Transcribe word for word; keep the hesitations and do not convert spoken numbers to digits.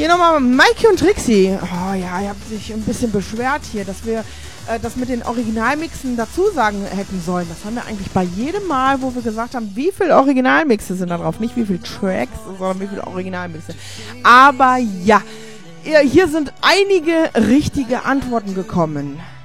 Hier nochmal Maike und Trixie. Oh ja, ihr habt sich ein bisschen beschwert hier, dass wir äh, das mit den Originalmixen dazu sagen hätten sollen. Das haben wir eigentlich bei jedem Mal, wo wir gesagt haben, wie viele Originalmixe sind da drauf. Nicht wie viele Tracks, sondern wie viele Originalmixe. Aber ja, hier sind einige richtige Antworten gekommen.